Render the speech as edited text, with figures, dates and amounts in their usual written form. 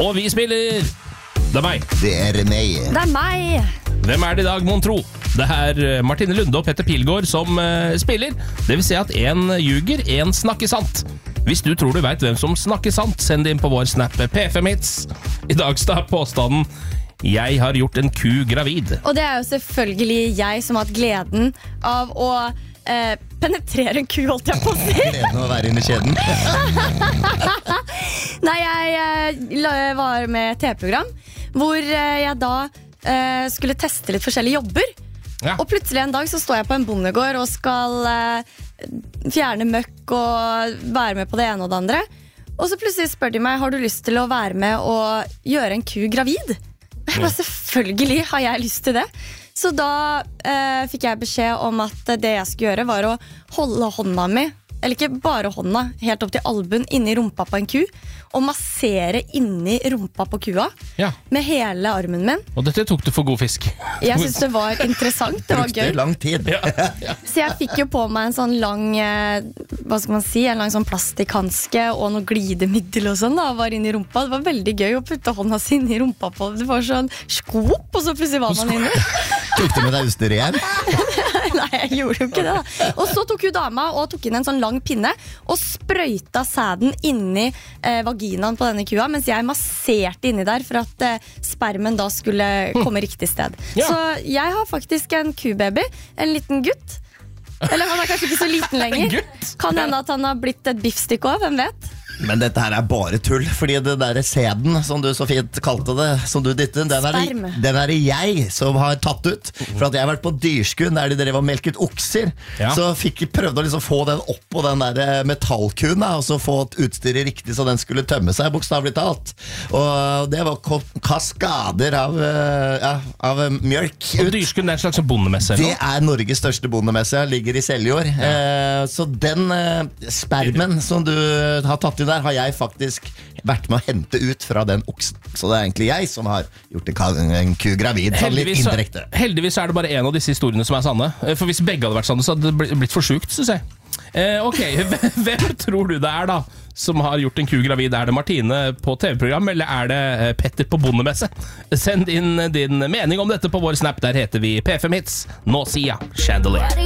Og vi spiller. Det er meg. Det er meg. Det er meg. Hvem er det i dag, mon tro? Det er Martine Lunde og Petter Pilgaard som spiller. Det vil si at en ljuger, en snakker sant. Hvis du tror du vet hvem som snakker sant, send det inn på vår snap P5hits. I dag står påstanden: jeg har gjort en ku gravid. Og det er jo selvfølgelig jeg som har hatt gleden av å penetrere en ku, holdt jeg på å si. Gleden av å være inne i kjeden. Nei, jeg var med et TV-program hvor jeg da skulle teste litt forskjellige jobber. Ja. Og plutselig en dag så står jeg på en bondegård og skal fjerne møkk og være med på det ene og det andre. Og så plutselig spør de meg: har du lyst til å være med og gjøre en ku gravid? Jeg bare, selvfølgelig har jeg lyst til det. Så da fikk jeg beskjed om at det jeg skulle gjøre var å holde hånda mi, eller ikke bare hånda, helt opp til albuen inni rumpa på en ku, og massere inni rumpa på kua, Ja. med hele armen min. Og dette tok du for god fisk. Jeg synes det var interessant, det var Brukte gøy. lang tid. Så jeg fikk jo på meg en sånn lang, hva skal man si, en lang sånn plastikhanske og noe glidemiddel og sånn da, var inni rumpa. Det var veldig gøy å putte hånda si inni rumpa på. Det var sånn skop, og så plutselig var man inni. Tok du med deg utstyret igjen? Nei, jeg gjorde jo ikke det da. Og så tok hun dama og tok inn en sånn lang pinne og sprøyta sæden inni vaginaen på denne kua, mens jeg masserte inni der for at spermen da skulle komme riktig sted. Ja. Så jeg har faktisk en kubaby, en liten gutt. Eller han er kanskje ikke så liten lenger. Gutt? Kan hende at han har blitt et biffstikk også, hvem vet? Men dette her er bare tull, fordi det der sæden, som du så fint kalte det, som du dyttet, Sperm. den er det jeg som har tatt ut. For at jeg har vært på dyrskuen der de drev og melket okser. Ja. Så prøvde å liksom få den opp på den der metallkuen, da, og så få utstyret riktig så den skulle tømme seg, bokstavelig talt. Og det var kaskader av mjølk Og ut. Dyrskuen er en slags bondemesse. Det er Norges største bondemesse, ligger i Seljord. Så den spermen som du har tatt inn der, har jeg faktisk vært med å hente ut fra den oksen. Så det er egentlig jeg som har gjort en ku gravid, sånn litt indirekte. Heldigvis er det bare en av disse historiene som er sanne. For hvis begge hadde vært sanne, så hadde det blitt for sjukt, synes jeg. Ok, hvem tror du det er da som har gjort en ku gravid? Er det Martine på TV-program, eller er det Petter på bondemesse? Send inn din mening om dette på vår snap. Der heter vi P5hits. Nå sier jeg Chandelier.